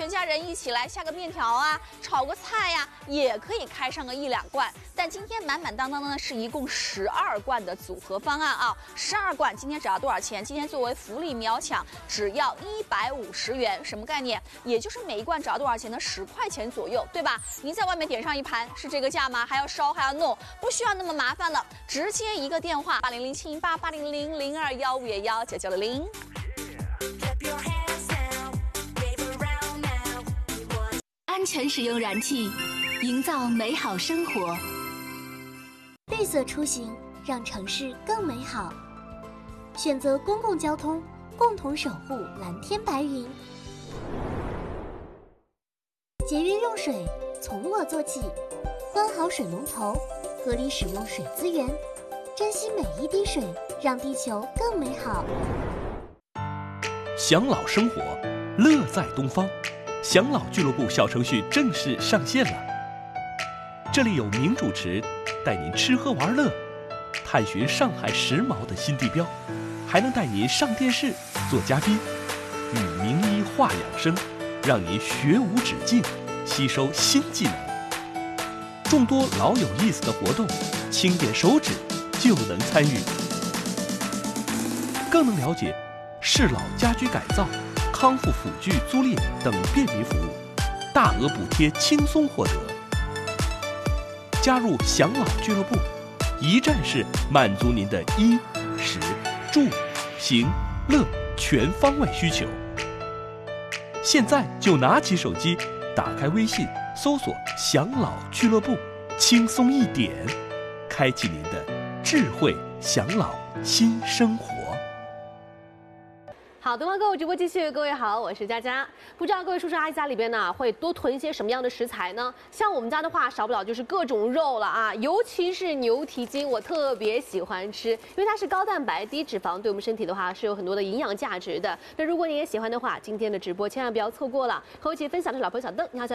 家人一起来下个面条啊，炒个菜呀，也可以开上个1、2罐。但今天满满当当的呢，是一共12罐的组合方案啊，12罐今天只要多少钱？今天作为福利秒抢，只要150元，什么概念？也就是每一罐只要多少钱呢？10块钱左右，对吧？您在外面点上一盘是这个价吗？还要烧还要弄，不需要那么麻烦了，直接一个电话80070880000215119900。 安全使用燃气，营造美好生活。 绿色出行，让城市更美好。选择公共交通，共同守护蓝天白云。节约用水，从我做起。关好水龙头，合理使用水资源，珍惜每一滴水，让地球更美好。 享老生活，乐在东方。享老俱乐部小程序正式上线了，这里有名主持带您吃喝玩乐，探寻上海时髦的新地标，还能带您上电视做嘉宾，与名医话养生，让您学无止境，吸收新技能。众多老有意思的活动，轻点手指就能参与，更能了解适老家居改造、康复辅具租赁等便民服务，大额补贴轻松获得。加入享老俱乐部，一站式满足您的衣、食、住、行、乐全方位需求。现在就拿起手机，打开微信，搜索享老俱乐部，轻松一点，开启您的智慧享老新生活。 好，东方购物直播继续，各位好，我是佳佳。不知道各位叔叔阿姨家里边呢，会多囤一些什么样的食材呢？像我们家的话，少不了就是各种肉了啊，尤其是牛蹄筋，我特别喜欢吃，因为它是高蛋白、低脂肪，对我们身体的话是有很多的营养价值的。那如果你也喜欢的话，今天的直播千万不要错过了。和我一起分享的是老朋友小邓，你好，小